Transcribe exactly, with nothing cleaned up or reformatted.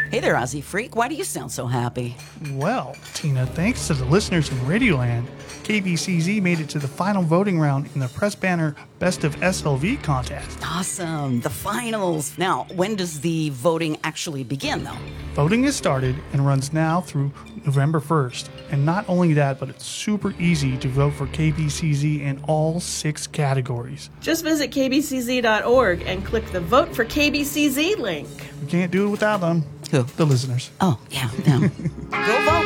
Hey there, Aussie Freak. Why do you sound so happy? Well, Tina, thanks to the listeners in Radioland, K B C Z made it to the final voting round in the Press Banner Best of S L V contest. Awesome. The finals. Now, when does the voting actually begin, though? Voting has started and runs now through November first. And not only that, but it's super easy to vote for K B C Z in all six categories. Just visit k b c z dot org and click the Vote for K B C Z link. We can't do it without them. Who? The listeners. Oh, yeah, yeah. Go vote.